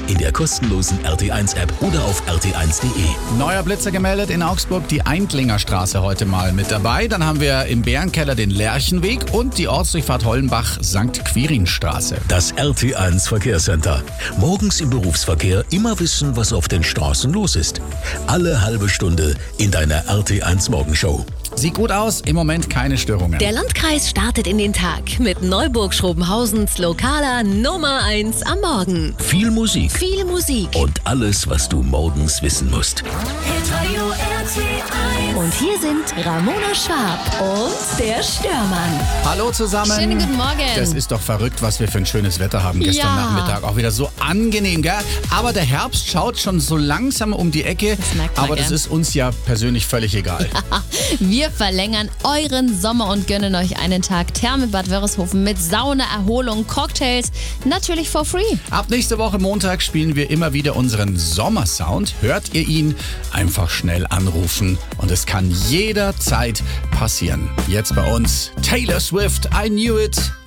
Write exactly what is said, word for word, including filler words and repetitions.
in der kostenlosen R T eins App oder auf r t eins punkt de. Neuer Blitzer gemeldet in Augsburg, die Eintlinger Straße heute mal mit dabei. Dann haben wir im Bärenkeller den Lerchenweg und die Ortsdurchfahrt Hollenbach Sankt Quirinstraße. Das R T eins Verkehrscenter. Morgens im Berufsverkehr immer wissen, was auf den Straßen los ist. Alle halbe Stunde in deiner R T eins Morgenshow. Sieht gut aus, im Moment keine Störungen. Der Landkreis startet in den Tag mit Neuburg-Schrobenhausens lokaler Nummer eins am Morgen. Viel Musik Viel Musik. und alles, was du morgens wissen musst. Und hier sind Ramona Schwab und der Störmann. Hallo zusammen. Schönen guten Morgen. Das ist doch verrückt, was wir für ein schönes Wetter haben gestern Ja. Nachmittag. Auch wieder so angenehm, gell? Aber der Herbst schaut schon so langsam um die Ecke. Das merkt man, aber das gell? ist uns ja persönlich völlig egal. Wir verlängern euren Sommer und gönnen euch einen Tag Therme Bad Wörishofen mit Sauna, Erholung, Cocktails, natürlich for free. Ab nächste Woche Montag spielen wir immer wieder unseren Sommersound. Hört ihr ihn? Einfach schnell anrufen und es kann jederzeit passieren. Jetzt bei uns Taylor Swift, I Knew It.